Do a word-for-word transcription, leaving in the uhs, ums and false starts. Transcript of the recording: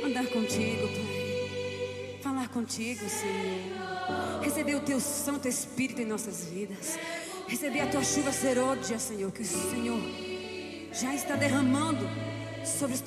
andar contigo, Pai. Falar contigo, Senhor. Receber o teu Santo Espírito em nossas vidas. Receber a tua chuva serôdia, Senhor, que o Senhor já está derramando sobre os